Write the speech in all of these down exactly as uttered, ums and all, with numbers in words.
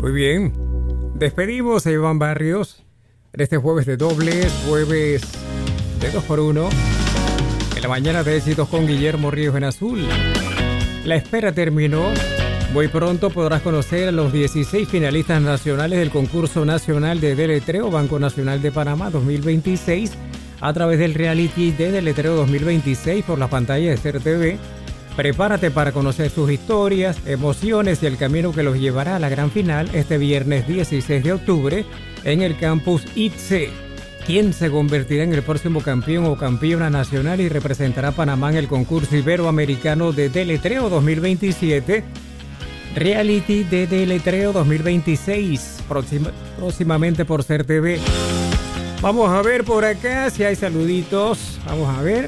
Muy bien. Despedimos a Iván Barrios en este jueves de dobles, jueves de dos por uno. En la mañana de éxitos con Guillermo Ríos en azul. La espera terminó. Muy pronto podrás conocer a los dieciséis finalistas nacionales del concurso nacional de deletreo Banco Nacional de Panamá dos mil veintiséis a través del reality de deletreo dos mil veintiséis por la pantalla de C E R T V. Prepárate para conocer sus historias, emociones y el camino que los llevará a la gran final este viernes dieciséis de octubre en el campus I T S E. ¿Quién se convertirá en el próximo campeón o campeona nacional y representará a Panamá en el concurso iberoamericano de deletreo dos mil veintisiete? Reality de deletreo dos mil veintiséis, próxima, próximamente por C E R T V. Vamos a ver por acá si hay saluditos. Vamos a ver.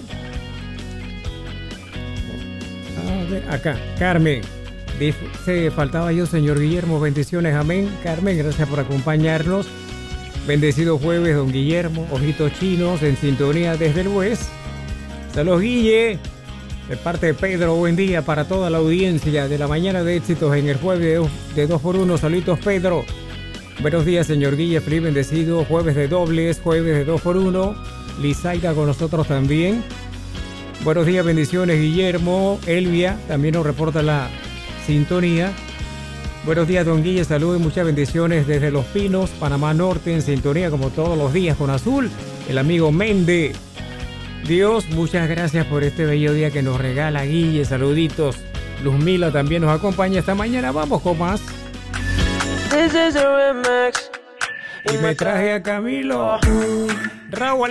A ver, acá, Carmen. Dice, faltaba yo, señor Guillermo. Bendiciones, amén. Carmen, gracias por acompañarnos. Bendecido jueves, don Guillermo. Ojitos chinos en sintonía desde el West. Saludos, Guille. De parte de Pedro, buen día para toda la audiencia de la mañana de éxitos en el jueves de dos por uno. Saluditos, Pedro. Buenos días, señor Guille. Feliz bendecido. Jueves de dobles, jueves de dos por uno. Lizaida con nosotros también. Buenos días, bendiciones, Guillermo. Elvia también nos reporta la sintonía. Buenos días, don Guille. Saludos y muchas bendiciones desde Los Pinos, Panamá Norte, en sintonía como todos los días con Azul. El amigo Mende. Dios, muchas gracias por este bello día que nos regala Guille. Saluditos. Luzmila también nos acompaña esta mañana. Vamos con más. Y me traje a Camilo. Raúl.